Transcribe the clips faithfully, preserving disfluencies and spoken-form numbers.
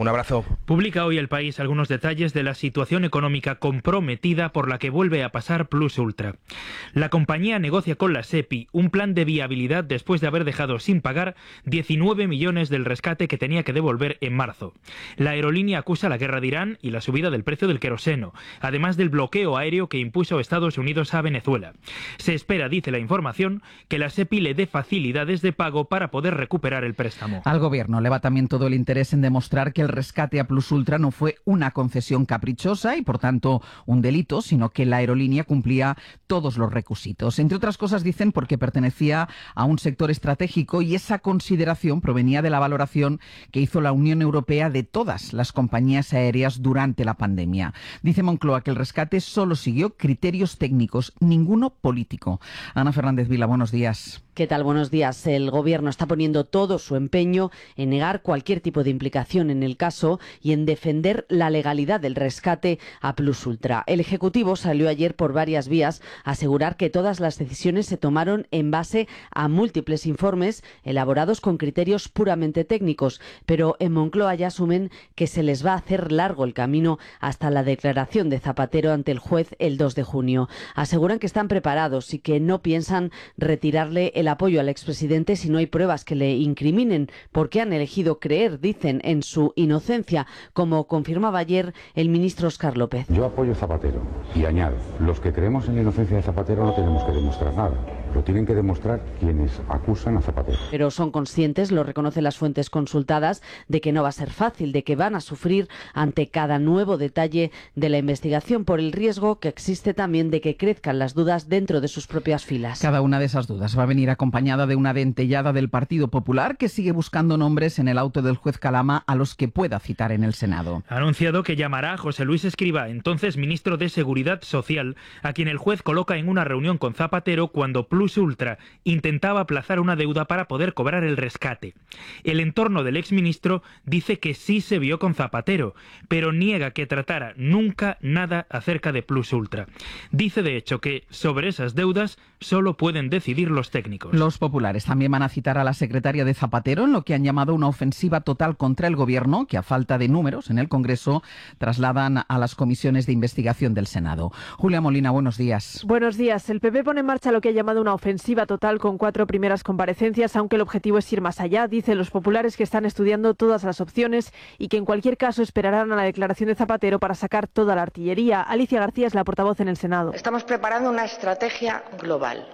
Un abrazo. Publica hoy El País algunos detalles de la situación económica comprometida por la que vuelve a pasar Plus Ultra. La compañía negocia con la SEPI un plan de viabilidad después de haber dejado sin pagar diecinueve millones del rescate que tenía que devolver en marzo. La aerolínea acusa la guerra de Irán y la subida del precio del queroseno, además del bloqueo aéreo que impuso Estados Unidos a Venezuela. Se espera, dice la información, que la SEPI le dé facilidades de pago para poder recuperar el préstamo. Al gobierno le va también todo el interés en demostrar que el rescate a Plus Ultra no fue una concesión caprichosa y por tanto un delito, sino que la aerolínea cumplía todos los requisitos. Entre otras cosas dicen porque pertenecía a un sector estratégico y esa consideración provenía de la valoración que hizo la Unión Europea de todas las compañías aéreas durante la pandemia. Dice Moncloa que el rescate solo siguió criterios técnicos, ninguno político. Ana Fernández Vila, buenos días. ¿Qué tal? Buenos días. El Gobierno está poniendo todo su empeño en negar cualquier tipo de implicación en el caso y en defender la legalidad del rescate a Plus Ultra. El Ejecutivo salió ayer por varias vías a asegurar que todas las decisiones se tomaron en base a múltiples informes elaborados con criterios puramente técnicos, pero en Moncloa ya asumen que se les va a hacer largo el camino hasta la declaración de Zapatero ante el juez el dos de junio. Aseguran que están preparados y que no piensan retirarle el apoyo al expresidente si no hay pruebas que le incriminen, porque han elegido creer, dicen, en su inocencia, como confirmaba ayer el ministro Óscar López. Yo apoyo a Zapatero y añado, los que creemos en la inocencia de Zapatero no tenemos que demostrar nada. Lo tienen que demostrar quienes acusan a Zapatero. Pero son conscientes, lo reconocen las fuentes consultadas, de que no va a ser fácil, de que van a sufrir ante cada nuevo detalle de la investigación por el riesgo que existe también de que crezcan las dudas dentro de sus propias filas. Cada una de esas dudas va a venir acompañada de una dentellada del Partido Popular que sigue buscando nombres en el auto del juez Calama a los que pueda citar en el Senado. Ha anunciado que llamará a José Luis Escrivá, entonces ministro de Seguridad Social, a quien el juez coloca en una reunión con Zapatero cuando Plus Ultra intentaba aplazar una deuda para poder cobrar el rescate. El entorno del exministro dice que sí se vio con Zapatero, pero niega que tratara nunca nada acerca de Plus Ultra. Dice de hecho que sobre esas deudas solo pueden decidir los técnicos. Los populares también van a citar a la secretaria de Zapatero en lo que han llamado una ofensiva total contra el gobierno, que a falta de números en el Congreso trasladan a las comisiones de investigación del Senado. Julia Molina, buenos días. Buenos días. El P P pone en marcha lo que ha llamado una ofensiva total con cuatro primeras comparecencias, aunque el objetivo es ir más allá. Dicen los populares que están estudiando todas las opciones y que en cualquier caso esperarán a la declaración de Zapatero para sacar toda la artillería. Alicia García es la portavoz en el Senado. Estamos preparando una estrategia global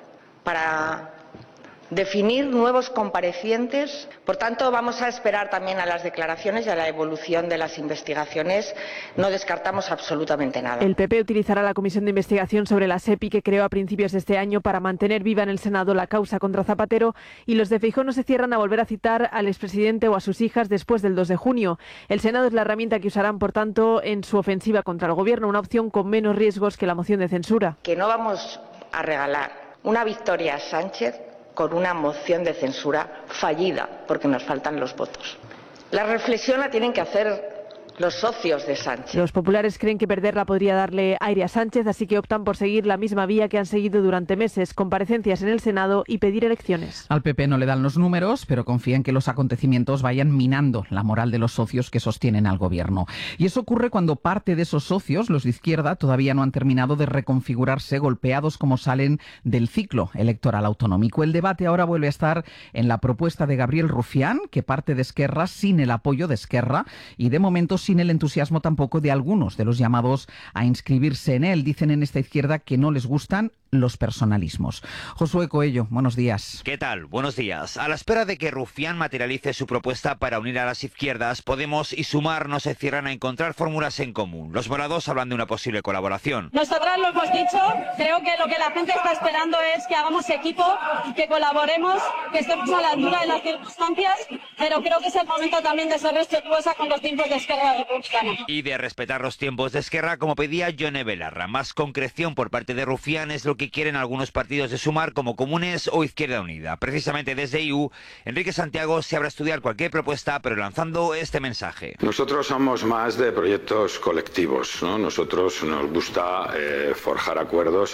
para definir nuevos comparecientes. Por tanto, vamos a esperar también a las declaraciones y a la evolución de las investigaciones. No descartamos absolutamente nada. El P P utilizará la comisión de investigación sobre la SEPI que creó a principios de este año para mantener viva en el Senado la causa contra Zapatero, y los de Feijóo no se cierran a volver a citar al expresidente o a sus hijas después del dos de junio. El Senado es la herramienta que usarán, por tanto, en su ofensiva contra el Gobierno, una opción con menos riesgos que la moción de censura. Que no vamos a regalar una victoria a Sánchez con una moción de censura fallida, porque nos faltan los votos. La reflexión la tienen que hacer los socios de Sánchez. Los populares creen que perderla podría darle aire a Sánchez, así que optan por seguir la misma vía que han seguido durante meses, comparecencias en el Senado y pedir elecciones. Al P P no le dan los números, pero confían que los acontecimientos vayan minando la moral de los socios que sostienen al gobierno. Y eso ocurre cuando parte de esos socios, los de izquierda, todavía no han terminado de reconfigurarse, golpeados como salen del ciclo electoral autonómico. El debate ahora vuelve a estar en la propuesta de Gabriel Rufián, que parte de Esquerra sin el apoyo de Esquerra y de momento sin el entusiasmo tampoco de algunos de los llamados a inscribirse en él. Dicen en esta izquierda que no les gustan los personalismos. Josué Coello, buenos días. ¿Qué tal? Buenos días. A la espera de que Rufián materialice su propuesta para unir a las izquierdas, Podemos y Sumar no se cierran a encontrar fórmulas en común. Los morados hablan de una posible colaboración. Nosotras lo hemos dicho, creo que lo que la gente está esperando es que hagamos equipo, que colaboremos, que estemos a la altura de las circunstancias, pero creo que es el momento también de ser respetuosa con los tiempos de Esquerra Republicana. Y de respetar los tiempos de Esquerra, como pedía Yone Belarra. Más concreción por parte de Rufián es lo que quieren algunos partidos de Sumar, como Comunes o Izquierda Unida. Precisamente desde I U, Enrique Santiago se abre a estudiar cualquier propuesta, pero lanzando este mensaje. Nosotros somos más de proyectos colectivos, ¿no? Nosotros nos gusta eh, forjar acuerdos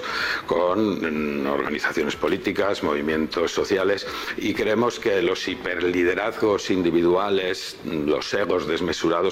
con mm, organizaciones políticas, movimientos sociales, y creemos que los hiperliderazgos individuales, los egos desmesurados,